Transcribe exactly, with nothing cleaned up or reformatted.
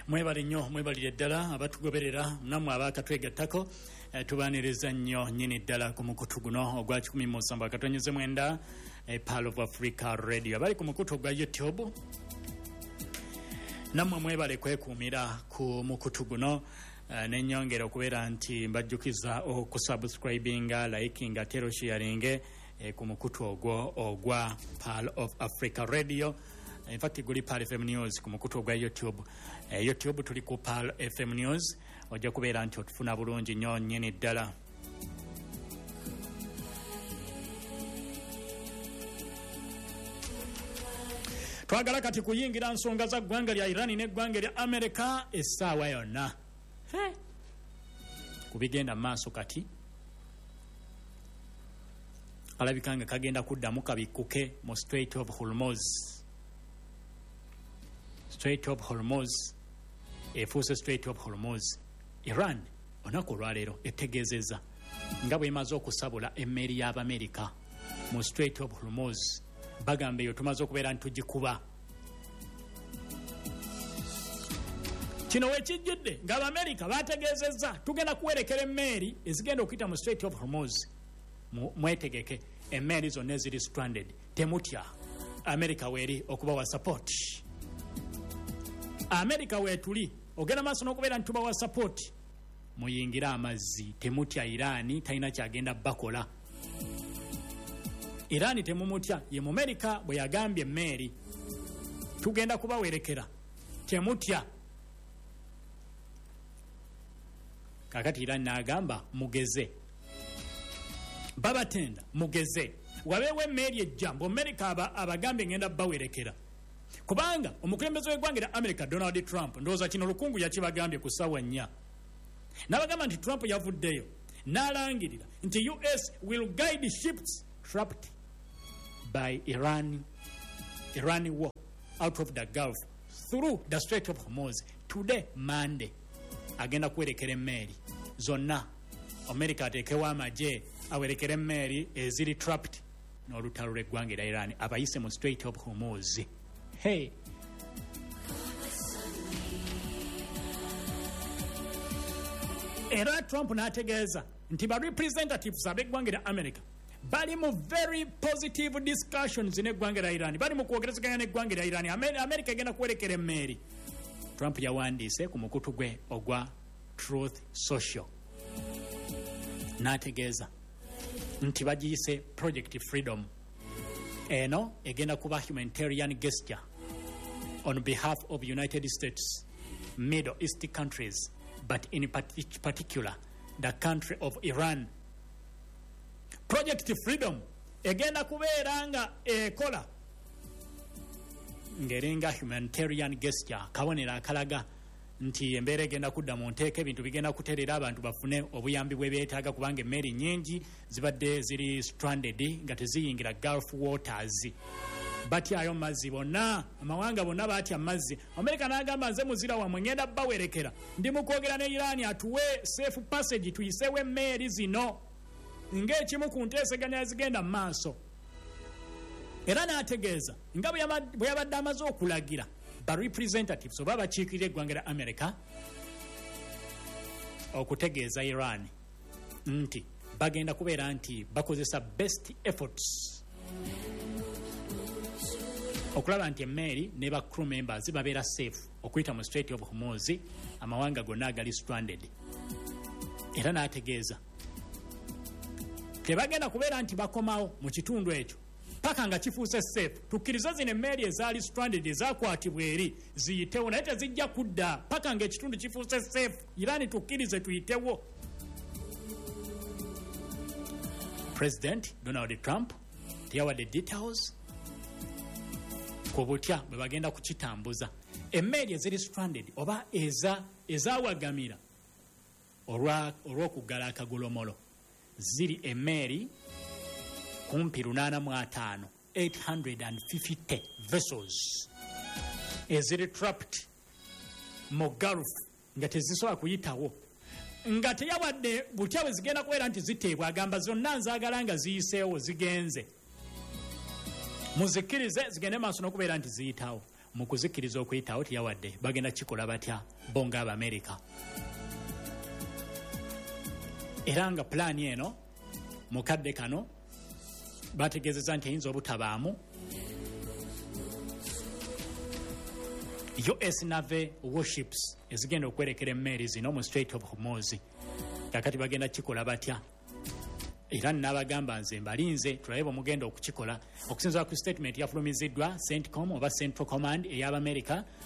mwebali nnyo mwebalire ddala abatugoberera namwe abakatwegattako e, tubaaniriza nnyo nnyini ddala ku mukutu guno ogwa kikumi mu musanvu akatonnyeze mwenda e, Pearl of Africa Radio abali ku mukutu ogwa YouTube namwe mwebale kwekuumira ku mukutu guno uh, n'ennyongera okubeera nti mbajjukiza okusubscribinga likinga tero sharing eh, ku mukutu ogwo ogwa Pearl of Africa Radio. In fact guli Pearl F M News ku mukutu ogwa YouTube. eh, YouTube tuli ku Pearl F M News ojja kubeera nti otufuna bulungi nnyo nnyini ddala. Twagala kati kuyingira nsonga za ggwanga lya Iran n'eggwanga lya America essaawa yonna. He kubigenda maaso kati alabikanga kagenda kuddamu kabikuke mu Strait of Hormuz. Strait of Hormuz efuuse Strait of Hormuz. Iran onako olwaleero etegeezezza nga bw'emaze okusabula emmeri y'Abamerika mu Strait of Hormuz. Bagambe yo tumaze okubeera nti tugikuba. Kino wekijjidde ng'Abamerika bategeezezza tugenda kuwerekera emmeeri ezigenda okuyita mu Strait of Hormuz. Mwetegeke emmeeri zonna eziri stranded temutya Amerika weeri okubawa support. Amerika weetuli ogenda maaso n'okubeera nti tubawa support. Muyingira amazzi temutya Irani talina kyagenda bakola. Irani temumutya ye mu Amerika bwe yagambye emmeeri tugenda kubawerekera temutya. Kakati Irani n'agamba mugeze babatenda mugeze wabeewo emmeeri ejjambo Amerika aba, abagambye ngenda bawerekera kubanga omukulembeze w'eggwanga lya America Donald Trump ndowooza kino lukungu yakibagambye ku ssaawa nnya n'abagamba nti Trump yavuddeyo n'alangirira nti U S will guide ships trapped by Iran Iran war out of the Gulf through the Strait of Hormuz. Today Monday agenda kuwerekera emmeeri zonna America ateekewo amagye awerekera emmeeri eziri trapped n'olutalo lw'eggwanga lya Iran abayise mu Strait of Hormuz. Hey era Trump n'ategeeza nti ba representatives ab'eggwanga lya America bali mu very positive discussions n'eggwanga lya Iran, bali mu kwogerezeganya n'eggwanga lya Iran. America egenda kuwerekera emmeeri. Trump yawandiise ku mukutu gwe ogwa Truth Social n'ategeeza nti bagiyise Project Freedom. Eno egenda kuba humanitarian gesture on behalf of United States, Middle East countries, but in particular the country of Iran. Project Freedom egenda kubeera nga ekola ngeringa humanitarian gesture kabonera akalaga nti embeera egenda kudda mu nteeka ebintu bigenda kuteerera abantu bafune obuyambi bwe beetaaga kubanga emmeeri nnyingi zibadde ziri stranded nga teziyingira Gulf waters. Batyayo mazzi bonna amawanga bonna batya mazzi. Amerika n'agamba nze muzira wamwe ngenda bawerekera ndi mu kwogera ne Iran atuwe safe passage tuyiseewo emmeeri zino ng'ekimu ku nteeseganya zigenda mu maaso. Era n'ategeeza nga bwe yabadde amaze okulagira ba representatives oba abakiikirira eggwanga lya America okutegeeza Iran nti bagenda kubeera nti bakozesa best efforts okulaba nti emmeeri ne ba crew members babeera safe okuyita mu Strait of Hormuz amawanga gonna agali stranded. Era n'ategeeza tebagenda kubeera nti bakomawo mu kitundu ekyo paka nga kifuuse safe. Tukkiriza zino emmeeri ezaali stranded ezakwatibwa eri ziyitewo naye tezijja kudda paka nga ekitundu kifuuse safe. Iran tukkirize tuyitewo. President Donald Trump teyawadde details ku butya bwe bagenda kukitambuza emmeeri eziri stranded oba eza ezawagamira olw'okuggala akagolomolo ziri emmeeri kumpi lunaana mu ataano eight hundred fifty vessels eziri trapped mu Gulf nga tezisobola kuyitawo nga teyawadde butya bwe zigenda kubeera nti ziteebwa. Agamba zonna nzaagala nga ziyiseewo zigenze muzikirize zigende maaso n'okubeera nti ziyitawo. mu kuzikiriza okuyitawo teyawadde bagenda kikola batya bo ng'Abamerika. Era nga pulaani eno mu kadde kano bategeezezza nti eyinza obutabaamu U S Navy warships ezigenda okwerekera emmeeri zino mu Strait of Hormuz. Kakati bagenda kikola batya? Era n'abagamba nze mbalinze tulabe mugenda okukikola okusinziira ku statement yafulumiziddwa CENTCOM oba Central Command ey'Abamerika